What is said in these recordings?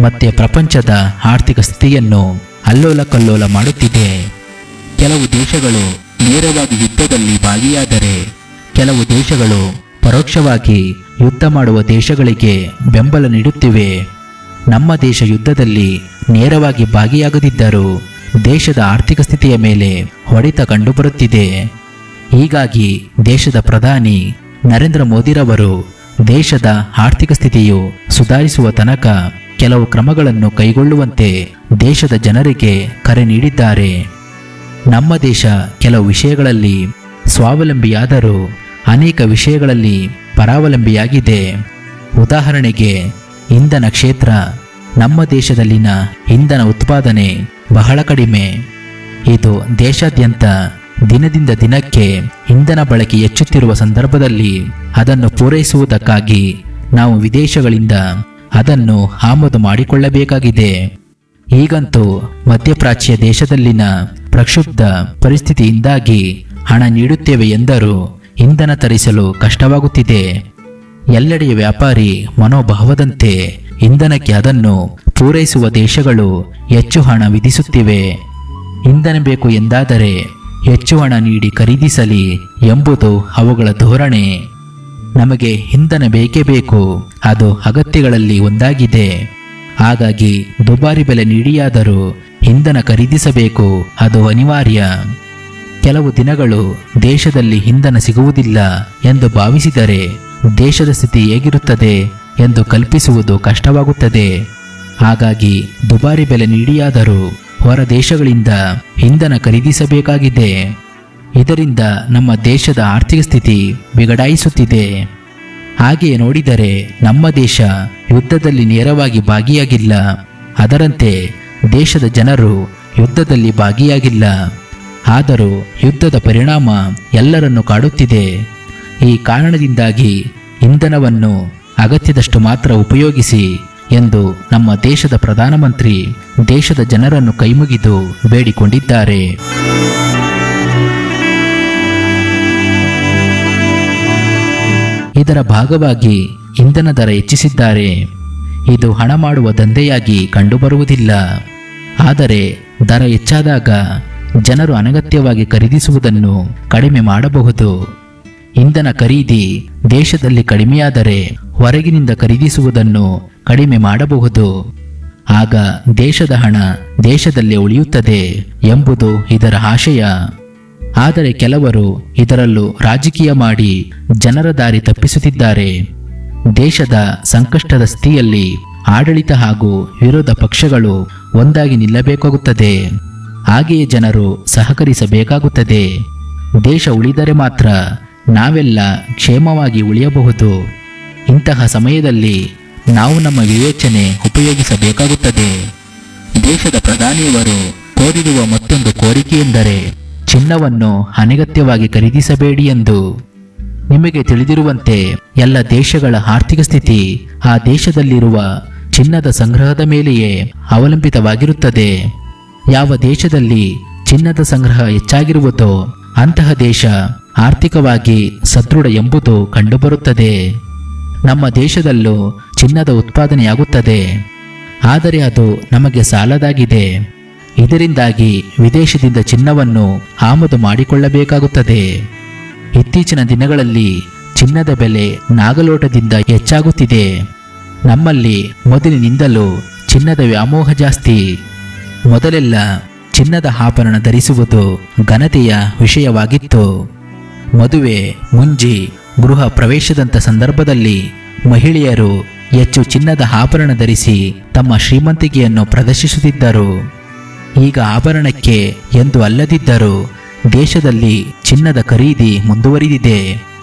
ಮತ್ತೆ ಪ್ರಪಂಚದ ಆರ್ಥಿಕ ಸ್ಥಿತಿಯನ್ನು ಅಲ್ಲೋಲ ಕಲ್ಲೋಲ ಮಾಡುತ್ತಿದೆ. ಕೆಲವು ದೇಶಗಳು ನೇರವಾಗಿ ಯುದ್ಧದಲ್ಲಿ ಭಾಗಿಯಾದರೆ ಕೆಲವು ದೇಶಗಳು ಪರೋಕ್ಷವಾಗಿ ಯುದ್ಧ ಮಾಡುವ ದೇಶಗಳಿಗೆ ಬೆಂಬಲ ನೀಡುತ್ತಿವೆ. ನಮ್ಮ ದೇಶ ಯುದ್ಧದಲ್ಲಿ ನೇರವಾಗಿ ಭಾಗಿಯಾಗದಿದ್ದರೂ ದೇಶದ ಆರ್ಥಿಕ ಸ್ಥಿತಿಯ ಮೇಲೆ ಹೊಡೆತ ಕಂಡುಬರುತ್ತಿದೆ. ಹೀಗಾಗಿ ದೇಶದ ಪ್ರಧಾನಿ ನರೇಂದ್ರ ಮೋದಿರವರು ದೇಶದ ಆರ್ಥಿಕ ಸ್ಥಿತಿಯು ಸುಧಾರಿಸುವ ತನಕ ಕೆಲವು ಕ್ರಮಗಳನ್ನು ಕೈಗೊಳ್ಳುವಂತೆ ದೇಶದ ಜನರಿಗೆ ಕರೆ ನೀಡಿದ್ದಾರೆ. ನಮ್ಮ ದೇಶ ಕೆಲವು ವಿಷಯಗಳಲ್ಲಿ ಸ್ವಾವಲಂಬಿಯಾದರೂ ಅನೇಕ ವಿಷಯಗಳಲ್ಲಿ ಪರಾವಲಂಬಿಯಾಗಿದೆ. ಉದಾಹರಣೆಗೆ ಇಂಧನ ಕ್ಷೇತ್ರ. ನಮ್ಮ ದೇಶದಲ್ಲಿನ ಇಂಧನ ಉತ್ಪಾದನೆ ಬಹಳ ಕಡಿಮೆ. ಇದು ದೇಶಾದ್ಯಂತ ದಿನದಿಂದ ದಿನಕ್ಕೆ ಇಂಧನ ಬಳಕೆ ಹೆಚ್ಚುತ್ತಿರುವ ಸಂದರ್ಭದಲ್ಲಿ ಅದನ್ನು ಪೂರೈಸುವುದಕ್ಕಾಗಿ ನಾವು ವಿದೇಶಗಳಿಂದ ಅದನ್ನು ಆಮದು ಮಾಡಿಕೊಳ್ಳಬೇಕಾಗಿದೆ. ಈಗಂತೂ ಮಧ್ಯಪ್ರಾಚ್ಯ ದೇಶದಲ್ಲಿನ ಪ್ರಕ್ಷುಬ್ಧ ಪರಿಸ್ಥಿತಿಯಿಂದಾಗಿ ಹಣ ನೀಡುತ್ತೇವೆ ಎಂದರೂ ಇಂಧನ ತರಿಸಲು ಕಷ್ಟವಾಗುತ್ತಿದೆ. ಎಲ್ಲೆಡೆಯ ವ್ಯಾಪಾರಿ ಮನೋಭಾವದಂತೆ ಇಂಧನಕ್ಕೆ ಅದನ್ನು ಪೂರೈಸುವ ದೇಶಗಳು ಹೆಚ್ಚು ಹಣ ವಿಧಿಸುತ್ತಿವೆ. ಇಂಧನ ಬೇಕು ಎಂದಾದರೆ ಹೆಚ್ಚು ಹಣ ನೀಡಿ ಖರೀದಿಸಲಿ ಎಂಬುದು ಅವುಗಳ ಧೋರಣೆ. ನಮಗೆ ಇಂಧನ ಬೇಕೇ ಬೇಕು, ಅದು ಅಗತ್ಯಗಳಲ್ಲಿ ಒಂದಾಗಿದೆ. ಹಾಗಾಗಿ ದುಬಾರಿ ಬೆಲೆ ನೀಡಿಯಾದರೂ ಇಂಧನ ಖರೀದಿಸಬೇಕು, ಅದು ಅನಿವಾರ್ಯ. ಕೆಲವು ದಿನಗಳು ದೇಶದಲ್ಲಿ ಇಂಧನ ಸಿಗುವುದಿಲ್ಲ ಎಂದು ಭಾವಿಸಿದರೆ ದೇಶದ ಸ್ಥಿತಿ ಹೇಗಿರುತ್ತದೆ ಎಂದು ಕಲ್ಪಿಸುವುದು ಕಷ್ಟವಾಗುತ್ತದೆ. ಹಾಗಾಗಿ ದುಬಾರಿ ಬೆಲೆ ನೀಡಿಯಾದರೂ ಹೊರ ದೇಶಗಳಿಂದ ಇಂಧನ ಖರೀದಿಸಬೇಕಾಗಿದೆ. ಇದರಿಂದ ನಮ್ಮ ದೇಶದ ಆರ್ಥಿಕ ಸ್ಥಿತಿ ಬಿಗಡಾಯಿಸುತ್ತಿದೆ. ಹಾಗೆಯೇ ನೋಡಿದರೆ ನಮ್ಮ ದೇಶ ಯುದ್ಧದಲ್ಲಿ ನೇರವಾಗಿ ಭಾಗಿಯಾಗಿಲ್ಲ. ಅದರಂತೆ ದೇಶದ ಜನರು ಯುದ್ಧದಲ್ಲಿ ಭಾಗಿಯಾಗಿಲ್ಲ. ಆದರೂ ಯುದ್ಧದ ಪರಿಣಾಮ ಎಲ್ಲರನ್ನು ಕಾಡುತ್ತಿದೆ. ಈ ಕಾರಣದಿಂದಾಗಿ ಇಂಧನವನ್ನು ಅಗತ್ಯದಷ್ಟು ಮಾತ್ರ ಉಪಯೋಗಿಸಿ ಎಂದು ನಮ್ಮ ದೇಶದ ಪ್ರಧಾನಮಂತ್ರಿ ದೇಶದ ಜನರನ್ನು ಕೈಮುಗಿದು ಬೇಡಿಕೊಂಡಿದ್ದಾರೆ. ಇದರ ಭಾಗವಾಗಿ ಇಂಧನ ದರ ಹೆಚ್ಚಿಸಿದ್ದಾರೆ. ಇದು ಹಣ ಮಾಡುವ ದಂಧೆಯಾಗಿ ಕಂಡುಬರುವುದಿಲ್ಲ. ಆದರೆ ದರ ಹೆಚ್ಚಾದಾಗ ಜನರು ಅನಗತ್ಯವಾಗಿ ಖರೀದಿಸುವುದನ್ನು ಕಡಿಮೆ ಮಾಡಬಹುದು. ಇಂಧನ ಖರೀದಿ ದೇಶದಲ್ಲಿ ಕಡಿಮೆಯಾದರೆ ಹೊರಗಿನಿಂದ ಖರೀದಿಸುವುದನ್ನು ಕಡಿಮೆ ಮಾಡಬಹುದು. ಆಗ ದೇಶದ ಹಣ ದೇಶದಲ್ಲೇ ಉಳಿಯುತ್ತದೆ ಎಂಬುದು ಇದರ ಆಶಯ. ಆದರೆ ಕೆಲವರು ಇದರಲ್ಲೂ ರಾಜಕೀಯ ಮಾಡಿ ಜನರ ದಾರಿ ತಪ್ಪಿಸುತ್ತಿದ್ದಾರೆ. ದೇಶದ ಸಂಕಷ್ಟದ ಸ್ಥಿತಿಯಲ್ಲಿ ಆಡಳಿತ ಹಾಗೂ ವಿರೋಧ ಪಕ್ಷಗಳು ಒಂದಾಗಿ ನಿಲ್ಲಬೇಕಾಗುತ್ತದೆ. ಹಾಗೆಯೇ ಜನರು ಸಹಕರಿಸಬೇಕಾಗುತ್ತದೆ. ದೇಶ ಉಳಿದರೆ ಮಾತ್ರ ನಾವೆಲ್ಲ ಕ್ಷೇಮವಾಗಿ ಉಳಿಯಬಹುದು. ಇಂತಹ ಸಮಯದಲ್ಲಿ ನಾವು ನಮ್ಮ ವಿವೇಚನೆ ಉಪಯೋಗಿಸಬೇಕಾಗುತ್ತದೆ. ದೇಶದ ಪ್ರಧಾನಿಯವರು ಕೋರಿರುವ ಮತ್ತೊಂದು ಕೋರಿಕೆಯೆಂದರೆ ಚಿನ್ನವನ್ನು ಅನಗತ್ಯವಾಗಿ ಖರೀದಿಸಬೇಡಿ ಎಂದು. ನಿಮಗೆ ತಿಳಿದಿರುವಂತೆ ಎಲ್ಲ ದೇಶಗಳ ಆರ್ಥಿಕ ಸ್ಥಿತಿ ಆ ದೇಶದಲ್ಲಿರುವ ಚಿನ್ನದ ಸಂಗ್ರಹದ ಮೇಲೆಯೇ ಅವಲಂಬಿತವಾಗಿರುತ್ತದೆ. ಯಾವ ದೇಶದಲ್ಲಿ ಚಿನ್ನದ ಸಂಗ್ರಹ ಹೆಚ್ಚಾಗಿರುವುದೋ ಅಂತಹ ದೇಶ ಆರ್ಥಿಕವಾಗಿ ಸದೃಢ ಎಂಬುದು ಕಂಡುಬರುತ್ತದೆ. ನಮ್ಮ ದೇಶದಲ್ಲೂ ಚಿನ್ನದ ಉತ್ಪಾದನೆಯಾಗುತ್ತದೆ. ಆದರೆ ಅದು ನಮಗೆ ಸಾಲದಾಗಿದೆ. ಇದರಿಂದಾಗಿ ವಿದೇಶದಿಂದ ಚಿನ್ನವನ್ನು ಆಮದು ಮಾಡಿಕೊಳ್ಳಬೇಕಾಗುತ್ತದೆ. ಇತ್ತೀಚಿನ ದಿನಗಳಲ್ಲಿ ಚಿನ್ನದ ಬೆಲೆ ನಾಗಲೋಟದಿಂದ ಹೆಚ್ಚಾಗುತ್ತಿದೆ. ನಮ್ಮಲ್ಲಿ ಮೊದಲಿನಿಂದಲೂ ಚಿನ್ನದ ವ್ಯಾಮೋಹ ಜಾಸ್ತಿ. ಮೊದಲೆಲ್ಲ ಚಿನ್ನದ ಆಭರಣ ಧರಿಸುವುದು ಘನತೆಯ ವಿಷಯವಾಗಿತ್ತು. ಮದುವೆ, ಮುಂಜಿ, ಗೃಹ ಪ್ರವೇಶದಂಥ ಸಂದರ್ಭದಲ್ಲಿ ಮಹಿಳೆಯರು ಹೆಚ್ಚು ಚಿನ್ನದ ಆಭರಣ ಧರಿಸಿ ತಮ್ಮ ಶ್ರೀಮಂತಿಕೆಯನ್ನು ಪ್ರದರ್ಶಿಸುತ್ತಿದ್ದರು. ಈಗ ಆಭರಣಕ್ಕೆ ಎಂದು ಅಲ್ಲದಿದ್ದರೂ ದೇಶದಲ್ಲಿ ಚಿನ್ನದ ಖರೀದಿ ಮುಂದುವರಿದಿದೆ.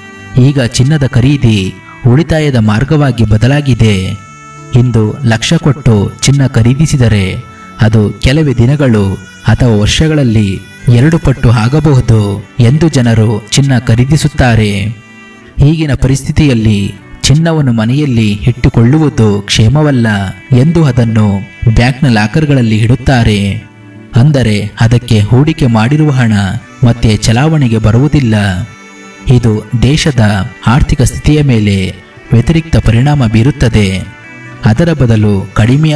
ಈಗ ಚಿನ್ನದ ಖರೀದಿ ಉಳಿತಾಯದ ಮಾರ್ಗವಾಗಿ ಬದಲಾಗಿದೆ. ಇಂದು ಲಕ್ಷ ಕೊಟ್ಟು ಚಿನ್ನ ಖರೀದಿಸಿದರೆ ಅದು ಕೆಲವೇ ದಿನಗಳು ಅಥವಾ ವರ್ಷಗಳಲ್ಲಿ 2 ಪಟ್ಟು ಆಗಬಹುದು ಎಂದು ಜನರು ಚಿನ್ನ ಖರೀದಿಸುತ್ತಾರೆ. ಈಗಿನ ಪರಿಸ್ಥಿತಿಯಲ್ಲಿ ಚಿನ್ನವನ್ನು ಮನೆಯಲ್ಲಿ ಇಟ್ಟುಕೊಳ್ಳುವುದು ಕ್ಷೇಮವಲ್ಲ ಎಂದು ಅದನ್ನು ಬ್ಯಾಂಕ್ನ ಲಾಕರ್ಗಳಲ್ಲಿ ಇಡುತ್ತಾರೆ. ಅಂದರೆ ಅದಕ್ಕೆ ಹೂಡಿಕೆ ಮಾಡಿರುವ ಹಣ ಮತ್ತೆ ಚಲಾವಣೆಗೆ ಬರುವುದಿಲ್ಲ. ಇದು ದೇಶದ ಆರ್ಥಿಕ ಸ್ಥಿತಿಯ ಮೇಲೆ ವ್ಯತಿರಿಕ್ತ ಪರಿಣಾಮ ಬೀರುತ್ತದೆ. ಅದರ ಬದಲು ಕಡಿಮೆ